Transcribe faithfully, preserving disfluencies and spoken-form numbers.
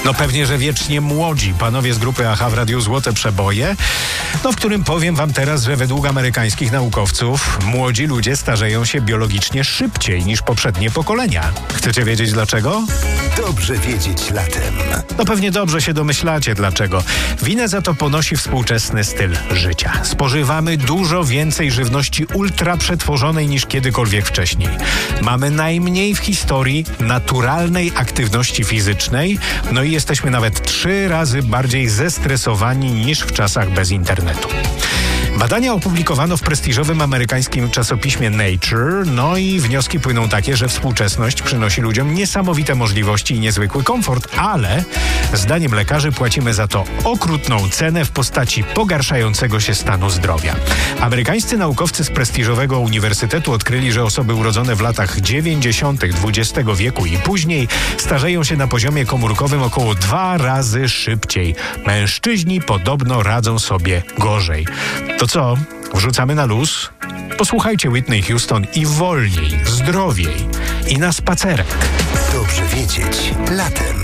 No pewnie, że wiecznie młodzi panowie z grupy A H A w Radiu Złote Przeboje, no w którym powiem wam teraz, że według amerykańskich naukowców młodzi ludzie starzeją się biologicznie szybciej niż poprzednie pokolenia. Chcecie wiedzieć dlaczego? Dobrze wiedzieć latem. No pewnie dobrze się domyślacie dlaczego. Winę za to ponosi współczesny styl życia. Spożywamy dużo więcej żywności ultra przetworzonej niż kiedykolwiek wcześniej. Mamy najmniej w historii naturalnej aktywności fizycznej, no i jesteśmy nawet trzy razy bardziej zestresowani niż w czasach bez internetu. Badania opublikowano w prestiżowym amerykańskim czasopiśmie Nature, no i wnioski płyną takie, że współczesność przynosi ludziom niesamowite możliwości i niezwykły komfort, ale zdaniem lekarzy płacimy za to okrutną cenę w postaci pogarszającego się stanu zdrowia. Amerykańscy naukowcy z prestiżowego uniwersytetu odkryli, że osoby urodzone w latach dziewięćdziesiątych dwudziestego wieku i później starzeją się na poziomie komórkowym około dwa razy szybciej. Mężczyźni podobno radzą sobie gorzej. To co? Wrzucamy na luz? Posłuchajcie Whitney Houston i wolniej, zdrowiej i na spacerek. Dobrze wiedzieć latem.